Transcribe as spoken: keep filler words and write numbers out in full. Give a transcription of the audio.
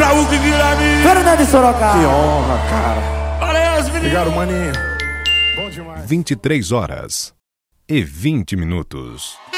pra o que vira mim. Fernando de Sorocaba. Que honra, cara. Valeu, os meninos. Obrigado, maninho. Bom demais. vinte e três horas e vinte minutos.